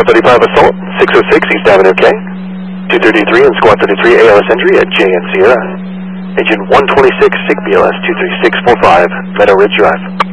435 Assault, 606 East Avenue K. 233 and Squad 33 ALS entry at JN Sierra. Engine 126 SIG BLS 23645, Meadow Ridge Drive.